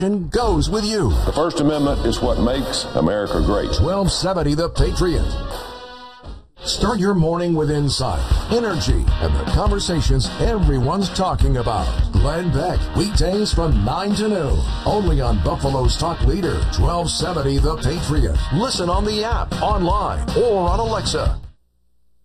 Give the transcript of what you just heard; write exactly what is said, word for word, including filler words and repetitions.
goes with you. The First Amendment is what makes America great. twelve seventy The Patriot. Start your morning with insight, energy, and the conversations everyone's talking about. Glenn Beck, weekdays from nine to noon. Only on Buffalo's Talk Leader, twelve seventy The Patriot. Listen on the app, online, or on Alexa.